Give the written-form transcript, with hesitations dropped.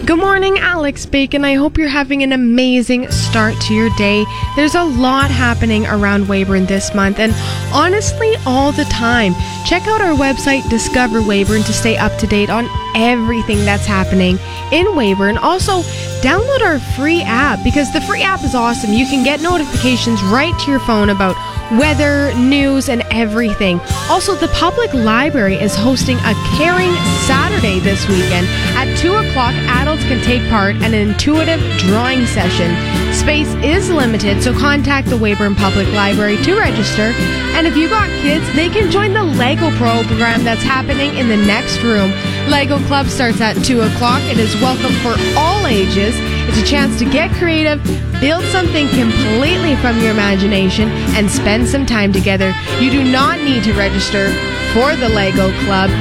Good morning, Alex Bacon. I hope you're having an amazing start to your day. There's a lot happening around Weyburn this month, and honestly, all the time. Check out our website, Discover Weyburn, to stay up to date on everything that's happening in Weyburn. Also, download our free app, because the free app is awesome. You can get notifications right to your phone about weather, news, and everything. Also, the public library is hosting a Caring Saturday this weekend. At 2 o'clock, adults can take part in an intuitive drawing session. Space is limited, so contact the Weyburn Public Library to register. And if you got kids, they can join the Lego program that's happening in the next room. Lego Club starts at 2 o'clock. It is welcome for all ages. It's a chance to get creative, build something completely from your imagination, and spend some time together. You do not need to register for the Lego Club.